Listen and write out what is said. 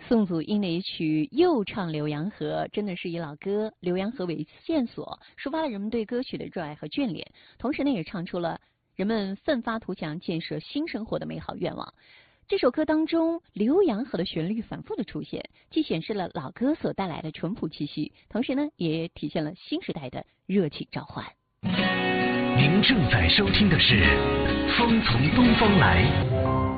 宋祖英的一曲又唱浏阳河，真的是以老歌浏阳河为线索，抒发了人们对歌曲的热爱和眷恋，同时呢也唱出了人们奋发图强建设新生活的美好愿望。这首歌当中浏阳河的旋律反复的出现，既显示了老歌所带来的淳朴气息，同时呢也体现了新时代的热情召唤。 您正在收听的是风从东方来，